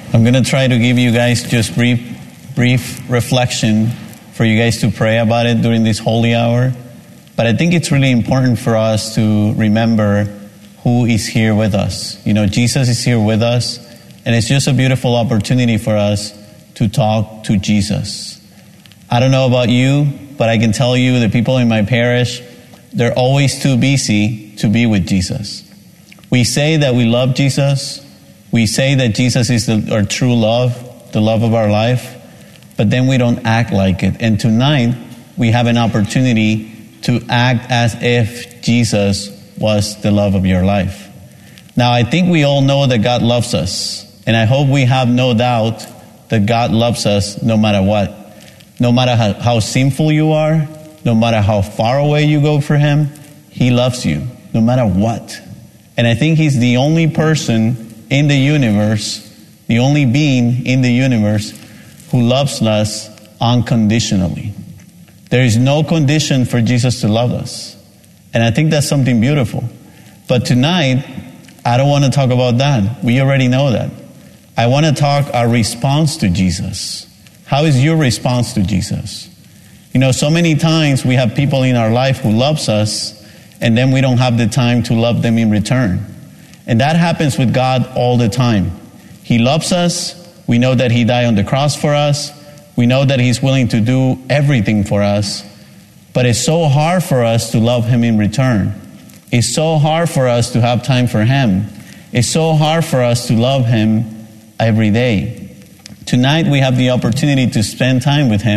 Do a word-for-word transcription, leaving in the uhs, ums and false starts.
I'm going to try to give you guys just brief, brief reflection for you guys to pray about it during this holy hour. But I think it's really important for us to remember who is here with us. You know, Jesus is here with us, and it's just a beautiful opportunity for us to talk to Jesus. I don't know about you, but I can tell you the people in my parish, they're always too busy to be with Jesus. We say that we love Jesus. We say that Jesus is the, our true love, the love of our life, but then we don't act like it. And tonight, we have an opportunity to act as if Jesus was the love of your life. Now, I think we all know that God loves us, and I hope we have no doubt that God loves us no matter what. No matter how, how sinful you are, no matter how far away you go for Him, He loves you, no matter what. And I think He's the only person in the universe, the only being in the universe who loves us unconditionally. There is no condition for Jesus to love us. And I think that's something beautiful. But tonight, I don't want to talk about that. We already know that. I want to talk our response to Jesus. How is your response to Jesus? You know, so many times we have people in our life who loves us, and then we don't have the time to love them in return. And that happens with God all the time. He loves us. We know that He died on the cross for us. We know that He's willing to do everything for us. But it's so hard for us to love Him in return. It's so hard for us to have time for Him. It's so hard for us to love Him every day. Tonight we have the opportunity to spend time with Him.